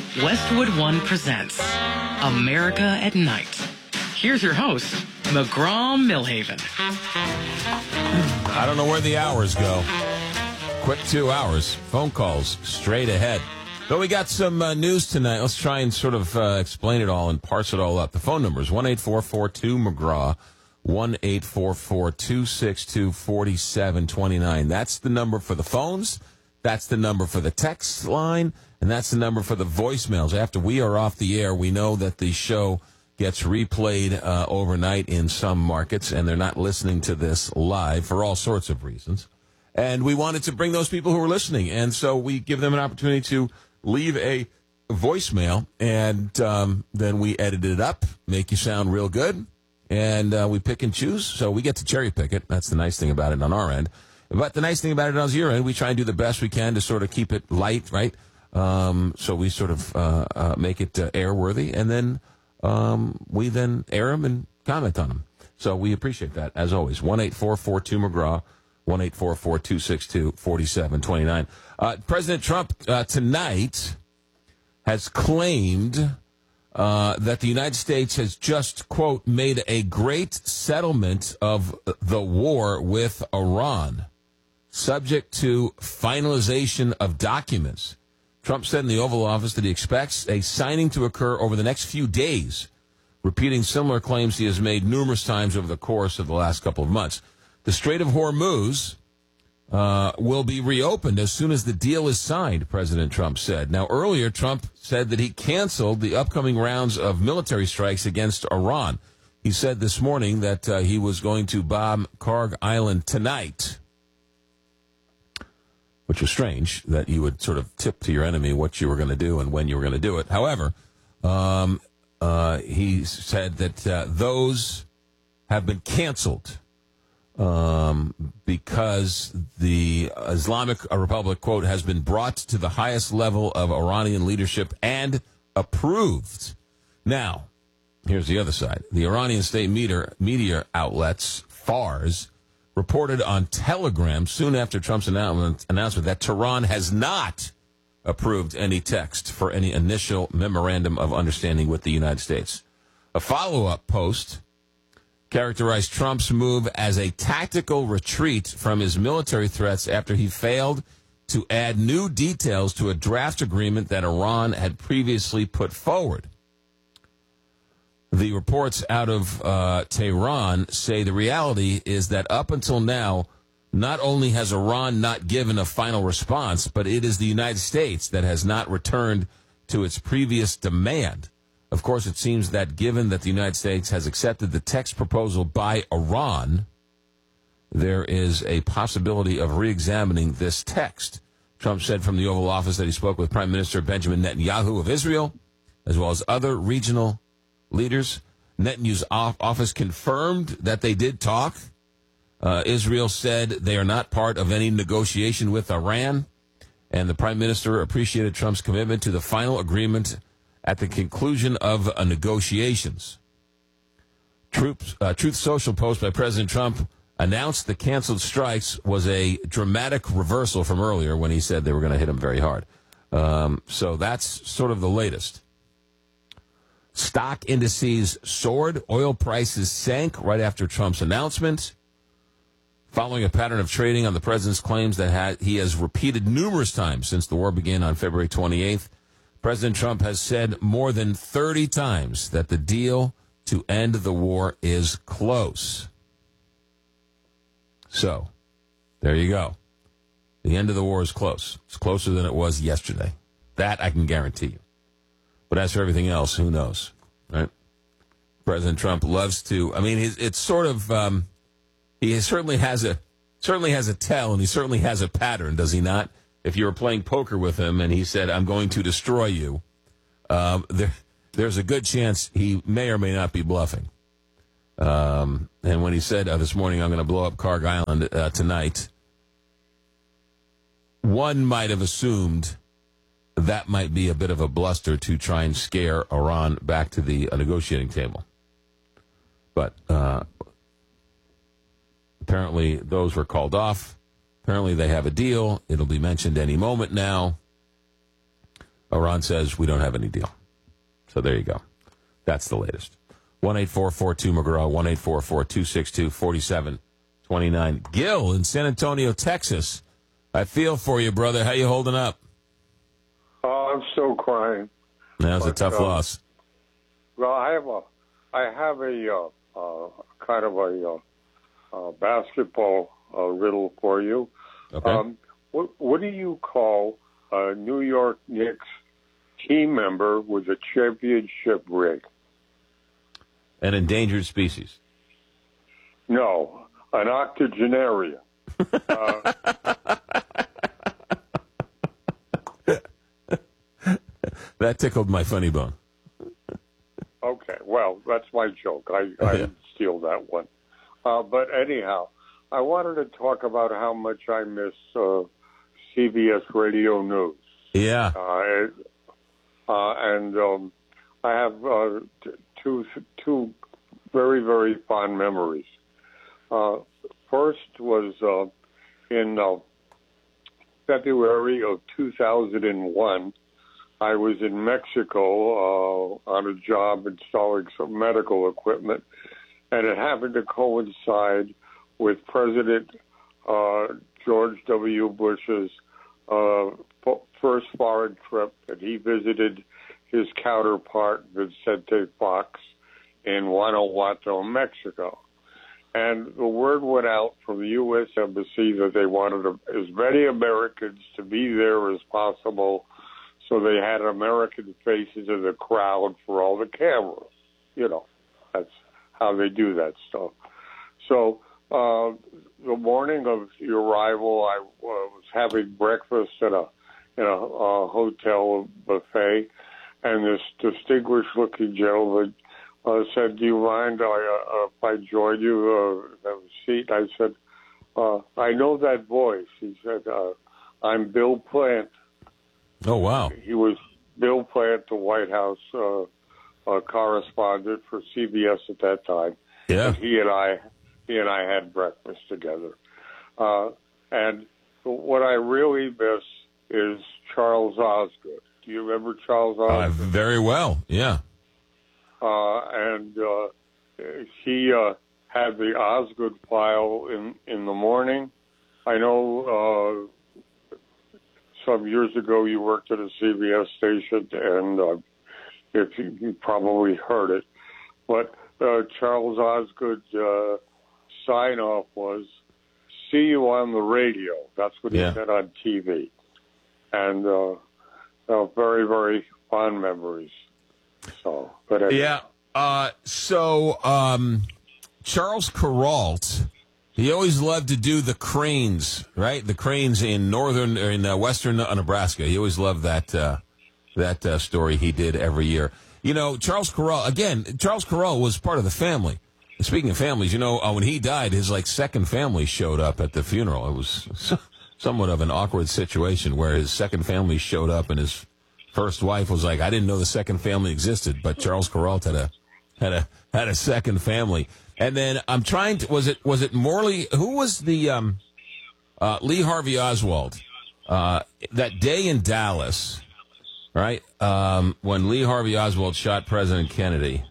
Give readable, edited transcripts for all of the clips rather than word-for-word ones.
Westwood One presents America at Night. Here's your host, McGraw-Milhaven. I don't know where the hours go. Quick 2 hours. Phone calls straight ahead. But we got some news tonight. Let's try and sort of explain it all and parse it all up. The phone number is 1-844-2-McGraw, 1-844-262-4729. That's the number for the phones. That's the number for the text line. And that's the number for the voicemails. After we are off the air, we know that the show gets replayed overnight in some markets, and they're not listening to this live for all sorts of reasons. And we wanted to bring those people who are listening, and so we give them an opportunity to leave a voicemail, and then we edit it up, make you sound real good, and we pick and choose. So we get to cherry pick it. That's the nice thing about it on our end. But the nice thing about it on your end, we try and do the best we can to sort of keep it light, right? So we sort of make it airworthy, and then we then air them and comment on them. So we appreciate that, as always. 1-844-2-McGraw, 1-844-262-4729. President Trump tonight has claimed that the United States has just, quote, made a great settlement of the war with Iran, subject to finalization of documents. Trump said in the Oval Office that he expects a signing to occur over the next few days, repeating similar claims he has made numerous times over the course of the last couple of months. The Strait of Hormuz will be reopened as soon as the deal is signed, President Trump said. Now, earlier, Trump said that he canceled the upcoming rounds of military strikes against Iran. He said this morning that he was going to bomb Karg Island tonight, which was strange that you would sort of tip to your enemy what you were going to do and when you were going to do it. However, he said that those have been canceled because the Islamic Republic, quote, has been brought to the highest level of Iranian leadership and approved. Now, here's the other side. The Iranian state media outlets, Fars, reported on Telegram soon after Trump's announcement that Tehran has not approved any text for any initial memorandum of understanding with the United States. A follow-up post characterized Trump's move as a tactical retreat from his military threats after he failed to add new details to a draft agreement that Iran had previously put forward. The reports out of Tehran say the reality is that up until now, not only has Iran not given a final response, but it is the United States that has not returned to its previous demand. Of course, it seems that given that the United States has accepted the text proposal by Iran, there is a possibility of re-examining this text. Trump said from the Oval Office that he spoke with Prime Minister Benjamin Netanyahu of Israel, as well as other regional leaders. Netanyahu's office confirmed that they did talk. Israel said they are not part of any negotiation with Iran, and the Prime Minister appreciated Trump's commitment to the final agreement at the conclusion of negotiations. Truth Social post by President Trump announced the canceled strikes was a dramatic reversal from earlier when he said they were going to hit him very hard. So that's sort of the latest. Stock indices soared. Oil prices sank right after Trump's announcement, following a pattern of trading on the president's claims that he has repeated numerous times since the war began on February 28th. President Trump has said more than 30 times that the deal to end the war is close. So, there you go. The end of the war is close. It's closer than it was yesterday. That I can guarantee you. But as for everything else, who knows, right? President Trump loves to, I mean, it's sort of, he certainly has a tell, and he certainly has a pattern, does he not? If you were playing poker with him and he said, I'm going to destroy you, there's a good chance he may or may not be bluffing. And when he said this morning, I'm going to blow up Karg Island tonight, one might have assumed that might be a bit of a bluster to try and scare Iran back to the negotiating table. But apparently those were called off. Apparently they have a deal. It'll be mentioned any moment now. Iran says we don't have any deal. So there you go. That's the latest. 1-844-2-McGraw, 1-844-262-4729. Gil in San Antonio, Texas. I feel for you, brother. How you holding up? Oh, I'm still crying. That was a tough loss. Well, I have a kind of a basketball riddle for you. Okay. What do you call a New York Knicks team member with a championship ring? An endangered species. No, an octogenarian. That tickled my funny bone. Okay, well, that's my joke. I didn't steal that one. But anyhow, I wanted to talk about how much I miss CBS Radio News. Yeah. And I have two very, very fond memories. First was in February of 2001. I was in Mexico on a job installing some medical equipment, and it happened to coincide with President George W. Bush's first foreign trip, and he visited his counterpart, Vicente Fox, in Guanajuato, Mexico. And the word went out from the U.S. Embassy that they wanted as many Americans to be there as possible, so they had American faces in the crowd for all the cameras. You know, that's how they do that stuff. So the morning of the arrival, I was having breakfast in a hotel buffet, and this distinguished-looking gentleman said, "Do you mind if I join you have a seat?" I said, "I know that voice." He said, "I'm Bill Plant." Oh, wow. He was Bill Plant, the White House correspondent for CBS at that time. Yeah. And he and I had breakfast together. And what I really miss is Charles Osgood. Do you remember Charles Osgood? Very well, yeah. And he had the Osgood file in the morning. I know some years ago you worked at a CBS station, and if you probably heard it. But Charles Osgood's sign-off was, "See you on the radio." That's what he said on TV. And very, very fond memories. So, but anyway. Charles Kuralt, he always loved to do the cranes, right? The cranes in western Nebraska. He always loved that story he did every year. You know, Charles Kuralt was part of the family. Speaking of families, when he died, his second family showed up at the funeral. It was somewhat of an awkward situation where his second family showed up and his first wife was like, "I didn't know the second family existed," but Charles Kuralt had a second family. And then I'm trying to, was it Morley? Who was the Lee Harvey Oswald that day in Dallas, right? When Lee Harvey Oswald shot President Kennedy,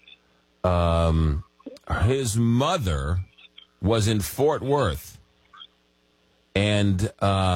his mother was in Fort Worth and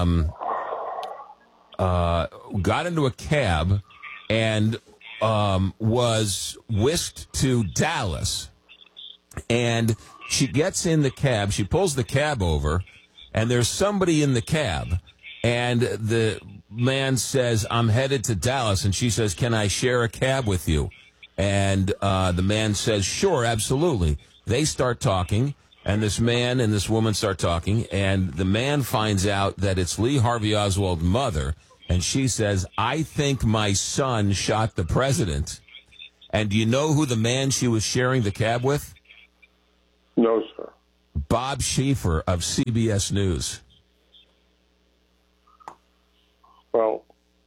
got into a cab and was whisked to Dallas. And she gets in the cab. She pulls the cab over, and there's somebody in the cab. And the man says, "I'm headed to Dallas." And she says, "Can I share a cab with you?" And the man says, "Sure, absolutely." They start talking, and this man and this woman start talking. And the man finds out that it's Lee Harvey Oswald's mother. And she says, "I think my son shot the president." And do you know who the man she was sharing the cab with? No, sir. Bob Schieffer of CBS News. Well,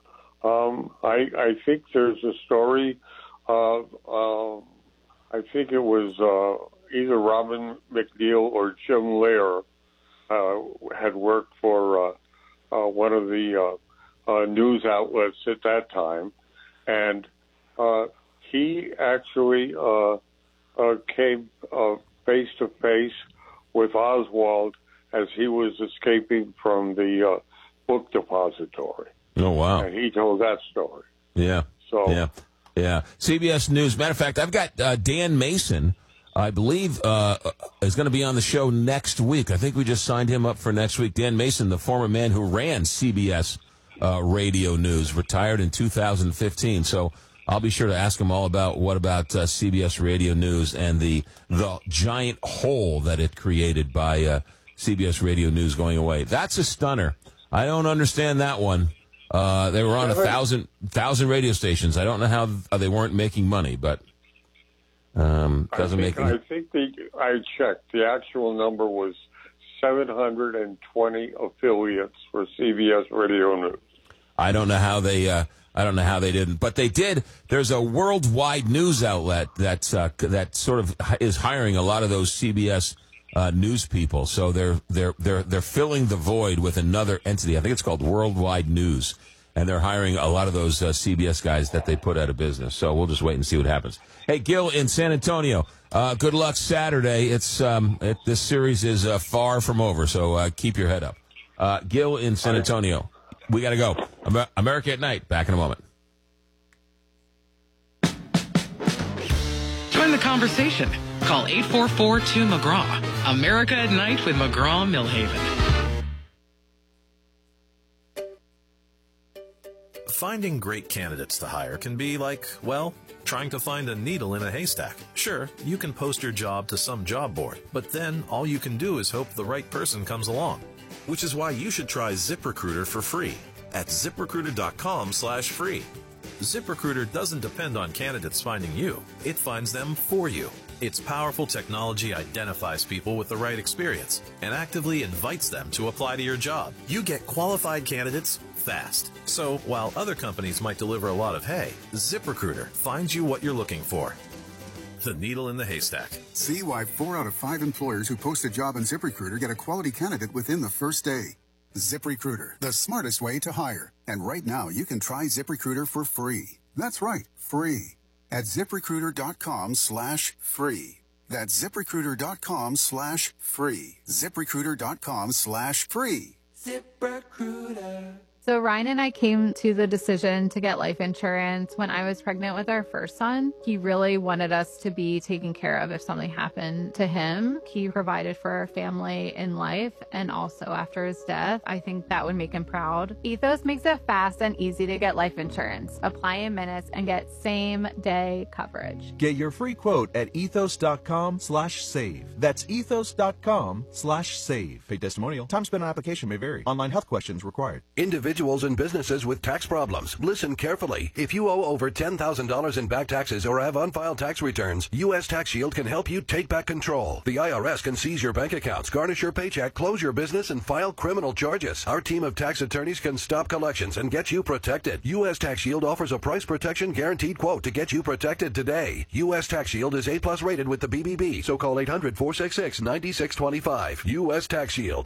I think there's a story of, I think it was either Robin McNeil or Jim Lehrer had worked for one of the news outlets at that time, and he actually came face to face with Oswald as he was escaping from the book depository. Oh, wow. And he told that story. Yeah. So, yeah. CBS News. Matter of fact, I've got Dan Mason, I believe, is going to be on the show next week. I think we just signed him up for next week. Dan Mason, the former man who ran CBS Radio News, retired in 2015. So I'll be sure to ask him all about CBS Radio News and the giant hole that it created by CBS Radio News going away. That's a stunner. I don't understand that one. They were on 1,000 radio stations. I don't know how they weren't making money, but doesn't make. I think I checked. The actual number was 720 affiliates for CBS Radio News. I don't know how they didn't, but they did. There's a worldwide news outlet that sort of is hiring a lot of those CBS news people. So they're filling the void with another entity. I think it's called Worldwide News, and they're hiring a lot of those CBS guys that they put out of business. So we'll just wait and see what happens. Hey, Gil in San Antonio, good luck Saturday. This series is far from over, so keep your head up. Gil in San Antonio, we got to go. America at Night, back in a moment. Join the conversation. Call 844-2-McGraw. America at Night with McGraw Millhaven. Finding great candidates to hire can be like, well, trying to find a needle in a haystack. Sure, you can post your job to some job board, but then all you can do is hope the right person comes along. Which is why you should try ZipRecruiter for free at ZipRecruiter.com/free. ZipRecruiter doesn't depend on candidates finding you. It finds them for you. Its powerful technology identifies people with the right experience and actively invites them to apply to your job. You get qualified candidates fast. So while other companies might deliver a lot of hay, ZipRecruiter finds you what you're looking for. The needle in the haystack. See why 4 out of 5 employers who post a job on ZipRecruiter get a quality candidate within the first day. ZipRecruiter, the smartest way to hire. And right now, you can try ZipRecruiter for free. That's right, free. At ZipRecruiter.com/free. That's ZipRecruiter.com/free. ZipRecruiter.com/free. ZipRecruiter. So Ryan and I came to the decision to get life insurance when I was pregnant with our first son. He really wanted us to be taken care of if something happened to him. He provided for our family in life and also after his death. I think that would make him proud. Ethos makes it fast and easy to get life insurance. Apply in minutes and get same-day coverage. Get your free quote at ethos.com/save. That's ethos.com/save. Paid testimonial. Time spent on application may vary. Online health questions required. Individuals and businesses with tax problems. Listen carefully. If you owe over $10,000 in back taxes or have unfiled tax returns, U.S. Tax Shield can help you take back control. The IRS can seize your bank accounts, garnish your paycheck, close your business, and file criminal charges. Our team of tax attorneys can stop collections and get you protected. U.S. Tax Shield offers a price protection guaranteed quote to get you protected today. U.S. Tax Shield is A+ rated with the BBB, so call 800-466-9625. U.S. Tax Shield,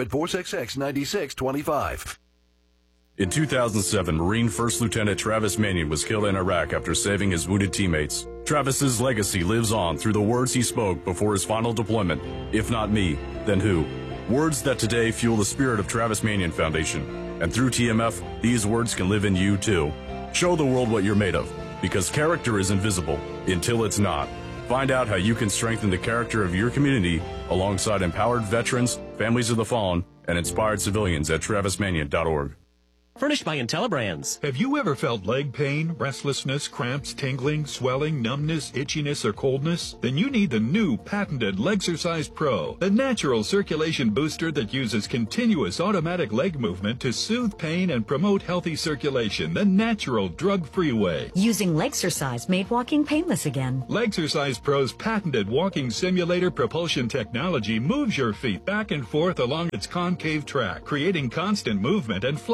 800-466-9625. In 2007, Marine First Lieutenant Travis Manion was killed in Iraq after saving his wounded teammates. Travis's legacy lives on through the words he spoke before his final deployment. If not me, then who? Words that today fuel the spirit of Travis Manion Foundation. And through TMF, these words can live in you too. Show the world what you're made of, because character is invisible until it's not. Find out how you can strengthen the character of your community alongside empowered veterans, families of the fallen, and inspired civilians at travismanion.org. Furnished by IntelliBrands. Have you ever felt leg pain, restlessness, cramps, tingling, swelling, numbness, itchiness, or coldness? Then you need the new patented Legsercise Pro, the natural circulation booster that uses continuous automatic leg movement to soothe pain and promote healthy circulation the natural drug-free way. Using Legsercise made walking painless again. Legsercise Pro's patented walking simulator propulsion technology moves your feet back and forth along its concave track, creating constant movement and flex at both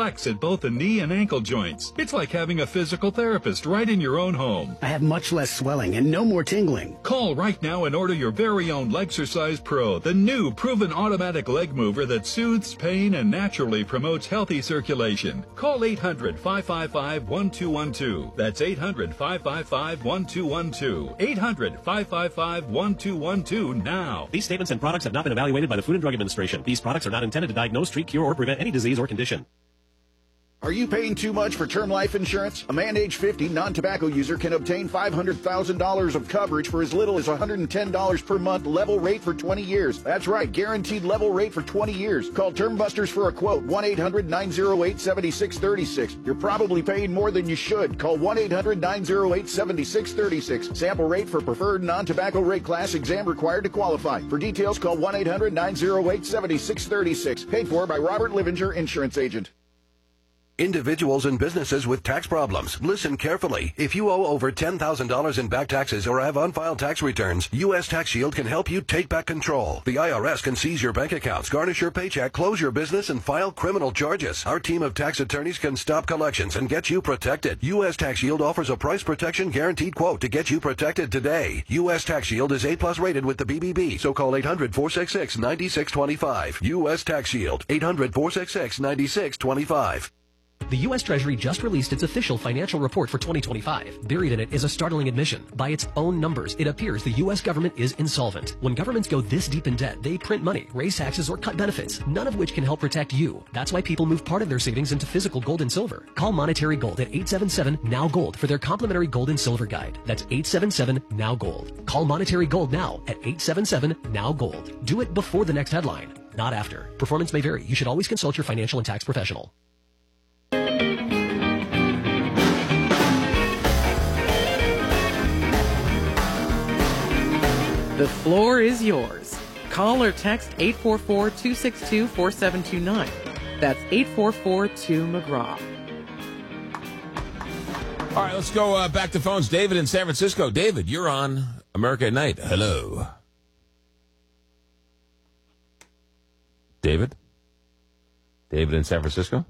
both the knee and ankle joints. It's like having a physical therapist right in your own home. I have much less swelling and no more tingling. Call right now and order your very own Legsercise Pro, the new proven automatic leg mover that soothes pain and naturally promotes healthy circulation. Call 800-555-1212. That's 800-555-1212. 800-555-1212 now. These statements and products have not been evaluated by the Food and Drug Administration. These products are not intended to diagnose, treat, cure, or prevent any disease or condition. Are you paying too much for term life insurance? A man age 50 non-tobacco user can obtain $500,000 of coverage for as little as $110 per month, level rate for 20 years. That's right, guaranteed level rate for 20 years. Call Term Busters for a quote, 1-800-908-7636. You're probably paying more than you should. Call 1-800-908-7636. Sample rate for preferred non-tobacco rate class, exam required to qualify. For details, call 1-800-908-7636. Paid for by Robert Livinger, Insurance Agent. Individuals and businesses with tax problems, listen carefully. If you owe over $10,000 in back taxes or have unfiled tax returns, U.S. Tax Shield can help you take back control. The IRS can seize your bank accounts, garnish your paycheck, close your business, and file criminal charges. Our team of tax attorneys can stop collections and get you protected. U.S. Tax Shield offers a price protection guaranteed quote to get you protected today. U.S. Tax Shield is A+ rated with the BBB, so call 800-466-9625. U.S. Tax Shield, 800-466-9625. The U.S. Treasury just released its official financial report for 2025. Buried in it is a startling admission. By its own numbers, it appears the U.S. government is insolvent. When governments go this deep in debt, they print money, raise taxes, or cut benefits, none of which can help protect you. That's why people move part of their savings into physical gold and silver. Call Monetary Gold at 877-NOW-GOLD for their complimentary gold and silver guide. That's 877-NOW-GOLD. Call Monetary Gold now at 877-NOW-GOLD. Do it before the next headline, not after. Performance may vary. You should always consult your financial and tax professional. The floor is yours. Call or text 844-262-4729. That's 844-2-McGraw. All right, let's go back to phones. David in San Francisco. David, you're on America at Night. Hello. David? David in San Francisco?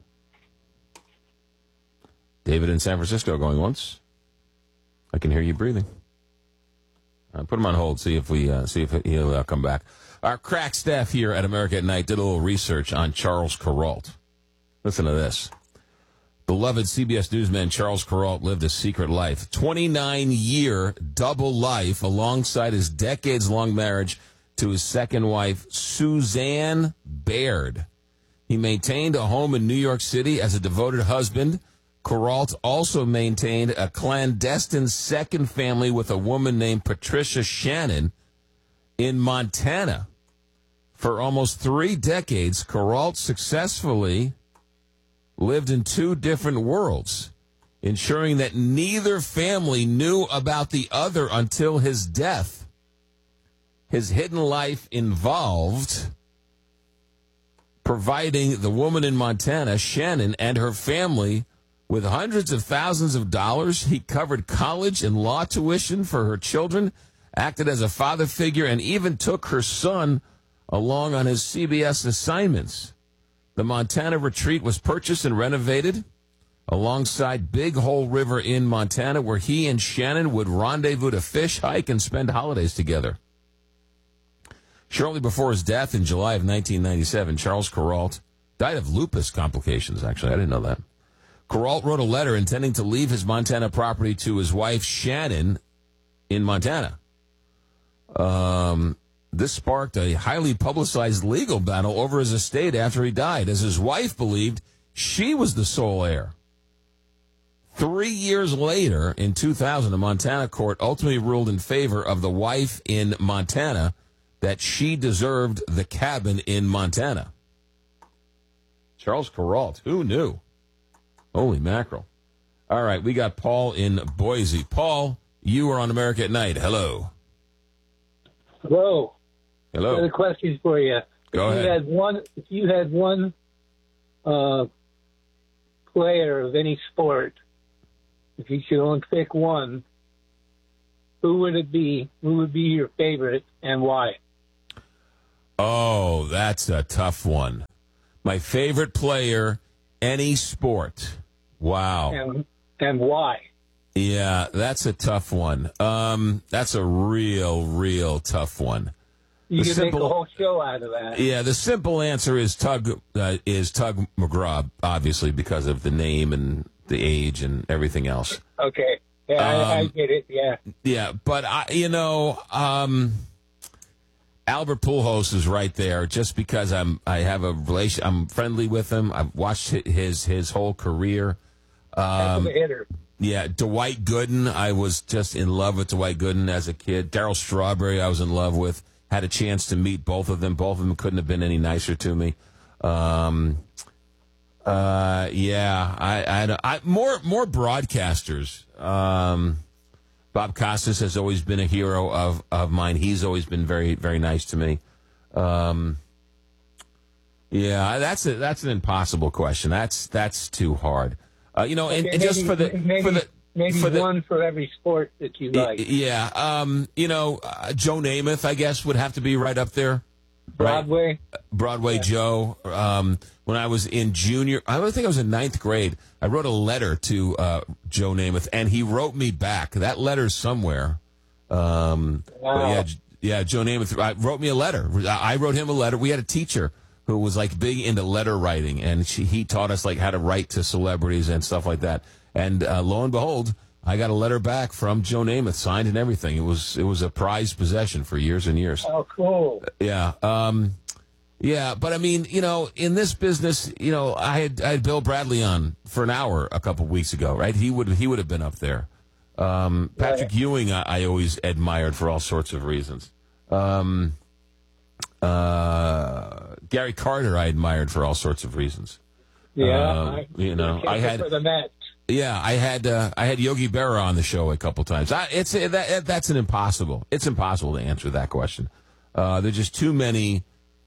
David in San Francisco going once. I can hear you breathing. Put him on hold, see if he'll come back. Our crack staff here at America at Night did a little research on Charles Kuralt. Listen to this. Beloved CBS newsman Charles Kuralt lived a secret life. 29-year double life alongside his decades-long marriage to his second wife, Suzanne Baird. He maintained a home in New York City as a devoted husband. Kuralt also maintained a clandestine second family with a woman named Patricia Shannon in Montana. For almost 3 decades, Kuralt successfully lived in 2 different worlds, ensuring that neither family knew about the other until his death. His hidden life involved providing the woman in Montana, Shannon, and her family with hundreds of thousands of dollars. He covered college and law tuition for her children, acted as a father figure, and even took her son along on his CBS assignments. The Montana retreat was purchased and renovated alongside Big Hole River in Montana, where he and Shannon would rendezvous to fish, hike, and spend holidays together. Shortly before his death in July of 1997, Charles Kuralt died of lupus complications, actually. I didn't know that. Kuralt wrote a letter intending to leave his Montana property to his wife, Shannon, in Montana. This sparked a highly publicized legal battle over his estate after he died, as his wife believed she was the sole heir. 3 years later, in 2000, a Montana court ultimately ruled in favor of the wife in Montana that she deserved the cabin in Montana. Charles Kuralt, who knew? Holy mackerel. All right, we got Paul in Boise. Paul, you are on America at Night. Hello. Hello. Hello. Another question for you. Go ahead. If you had one player of any sport, if you could only pick one, who would it be? Who would be your favorite and why? Oh, that's a tough one. My favorite player any sport. Wow. And why? Yeah, that's a tough one. That's a real tough one. You can make a whole show out of that. Yeah, the simple answer is Tug McGraw, obviously, because of the name and the age and everything else. Okay. Yeah, I get it. Yeah. Yeah, but Albert Pujols is right there just because I'm friendly with him. I've watched his whole career. Hitter. Yeah, Dwight Gooden. I was just in love with Dwight Gooden as a kid. Darryl Strawberry I was in love with. Had a chance to meet both of them. Both of them couldn't have been any nicer to me. More broadcasters. Bob Costas has always been a hero of mine. He's always been very, very nice to me. That's an impossible question. That's too hard. Maybe one for every sport that you like. Yeah. Joe Namath, I guess, would have to be right up there. Broadway. Right? Broadway Joe. When I was in I think I was in 9th grade, I wrote a letter to Joe Namath, and he wrote me back. That letter's somewhere. Wow. Joe Namath wrote me a letter. I wrote him a letter. We had a teacher who was like big into letter writing, and he taught us like how to write to celebrities and stuff like that. And lo and behold, I got a letter back from Joe Namath, signed and everything. It was a prized possession for years and years. Oh, cool. Yeah. But I mean, in this business, I had Bill Bradley on for an hour a couple weeks ago, right? He would have been up there. Patrick Ewing, I always admired for all sorts of reasons. Gary Carter, I admired for all sorts of reasons. Yeah, I had for the Mets. Yeah, I had Yogi Berra on the show a couple times. That's an impossible. It's impossible to answer that question. There's just too many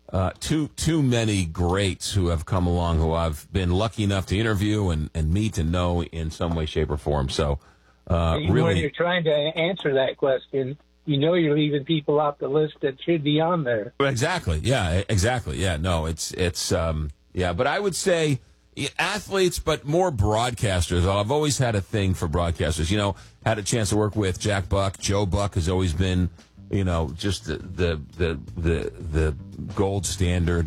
greats who have come along who I've been lucky enough to interview and meet and know in some way, shape, or form. So, when you're trying to answer that question, you're leaving people off the list that should be on there. Exactly. Yeah. Exactly. Yeah. No. But I would say athletes, but more broadcasters. I've always had a thing for broadcasters. Had a chance to work with Jack Buck. Joe Buck has always been, just the gold standard.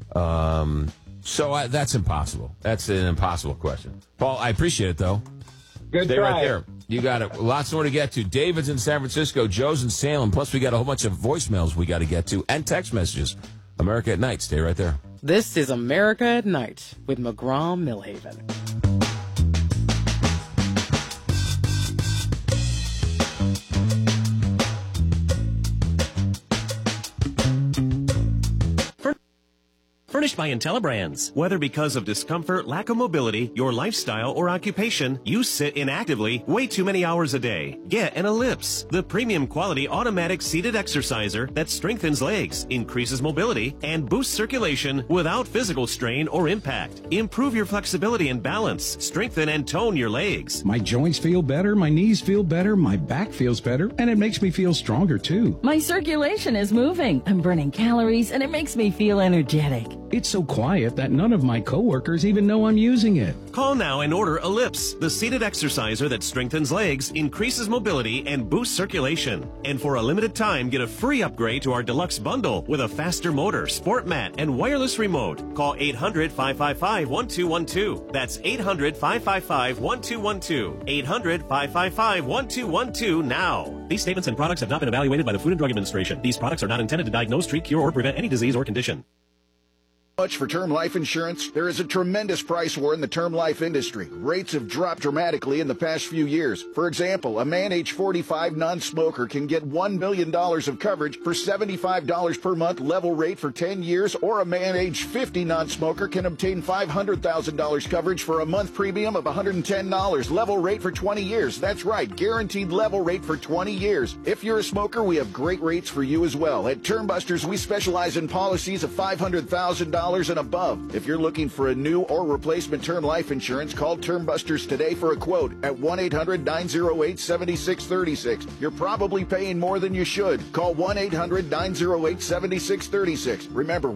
So that's impossible. That's an impossible question. Paul, I appreciate it, though. Good Stay try. right there. You got it. Lots more to get to. David's in San Francisco. Joe's in Salem. Plus, we got a whole bunch of voicemails we got to get to and text messages. America at Night. Stay right there. This is America at Night with McGraw Millhaven. Furnished by IntelliBrands. Whether because of discomfort, lack of mobility, your lifestyle, or occupation, you sit inactively way too many hours a day. Get an Ellipse, the premium quality automatic seated exerciser that strengthens legs, increases mobility, and boosts circulation without physical strain or impact. Improve your flexibility and balance. Strengthen and tone your legs. My joints feel better, my knees feel better, my back feels better, and it makes me feel stronger too. My circulation is moving. I'm burning calories, and it makes me feel energetic. It's so quiet that none of my coworkers even know I'm using it. Call now and order Ellipse, the seated exerciser that strengthens legs, increases mobility, and boosts circulation. And for a limited time, get a free upgrade to our deluxe bundle with a faster motor, sport mat, and wireless remote. Call 800-555-1212. That's 800-555-1212. 800-555-1212 now. These statements and products have not been evaluated by the Food and Drug Administration. These products are not intended to diagnose, treat, cure, or prevent any disease or condition. Much for term life insurance? There is a tremendous price war in the term life industry. Rates have dropped dramatically in the past few years. For example, a man age 45 non-smoker can get $1 million of coverage for $75 per month level rate for 10 years, or a man age 50 non-smoker can obtain $500,000 coverage for a month premium of $110 level rate for 20 years. That's right, guaranteed level rate for 20 years. If you're a smoker, we have great rates for you as well. At Term Busters, we specialize in policies of $500,000 $1,000 and above. If you're looking for a new or replacement term life insurance, call Term Busters today for a quote at 1-800-908-7636. You're probably paying more than you should. Call 1-800-908-7636. Remember,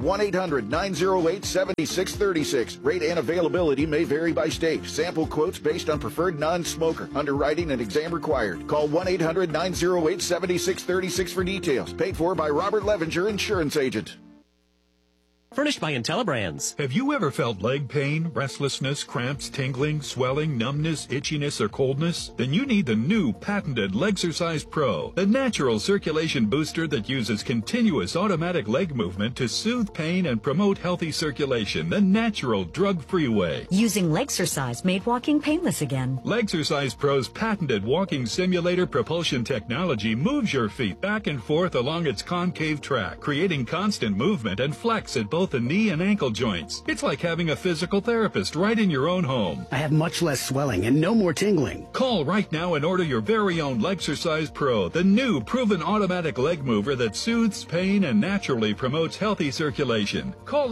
1-800-908-7636. Rate and availability may vary by state. Sample quotes based on preferred non-smoker. Underwriting and exam required. Call 1-800-908-7636 for details. Paid for by Robert Levenger, Insurance Agent. Furnished by IntelliBrands. Have you ever felt leg pain, restlessness, cramps, tingling, swelling, numbness, itchiness, or coldness? Then you need the new patented Legsercise Pro, the natural circulation booster that uses continuous automatic leg movement to soothe pain and promote healthy circulation the natural, drug-free way. Using Legsercise made walking painless again. Legsercise Pro's patented walking simulator propulsion technology moves your feet back and forth along its concave track, creating constant movement and flex at both the knee and ankle joints. It's like having a physical therapist right in your own home. I have much less swelling and no more tingling. Call right now and order your very own Legsercise Pro, the new proven automatic leg mover that soothes pain and naturally promotes healthy circulation. Call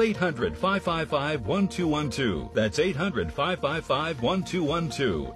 800-555-1212. That's 800-555-1212.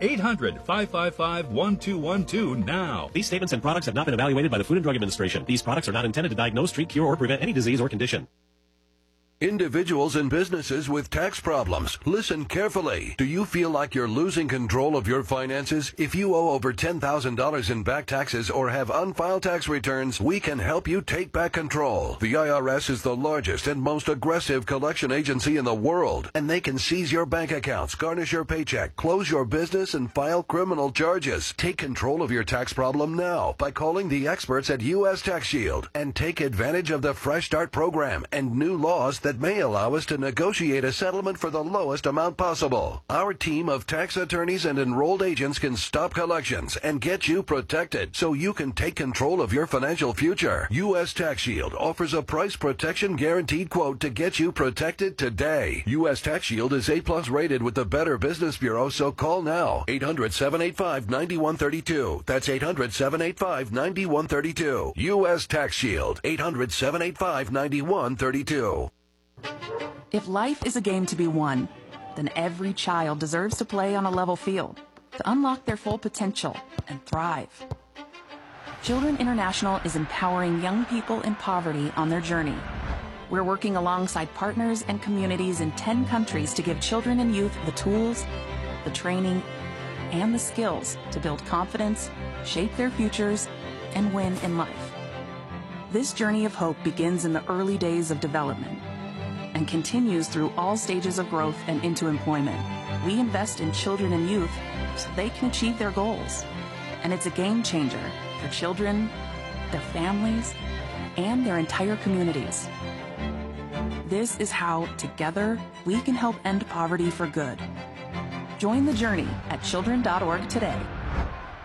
800-555-1212 now. These statements and products have not been evaluated by the Food and Drug Administration. These products are not intended to diagnose, treat, cure, or prevent any disease or condition. Individuals and businesses with tax problems, listen carefully. Do you feel like you're losing control of your finances? If you owe over $10,000 in back taxes or have unfiled tax returns, we can help you take back control. The IRS is the largest and most aggressive collection agency in the world, and they can seize your bank accounts, garnish your paycheck, close your business, and file criminal charges. Take control of your tax problem now by calling the experts at U.S. Tax Shield and take advantage of the Fresh Start program and new laws that may allow us to negotiate a settlement for the lowest amount possible. Our team of tax attorneys and enrolled agents can stop collections and get you protected so you can take control of your financial future. U.S. Tax Shield offers a price protection guaranteed quote to get you protected today. U.S. Tax Shield is A+ rated with the Better Business Bureau, so call now. 800-785-9132. That's 800-785-9132. U.S. Tax Shield. 800-785-9132. If life is a game to be won, then every child deserves to play on a level field to unlock their full potential and thrive. Children International is empowering young people in poverty on their journey. We're working alongside partners and communities in 10 countries to give children and youth the tools, the training, and the skills to build confidence, shape their futures, and win in life. This journey of hope begins in the early days of development and continues through all stages of growth and into employment. We invest in children and youth so they can achieve their goals. And it's a game changer for children, their families, and their entire communities. This is how, together, we can help end poverty for good. Join the journey at children.org today.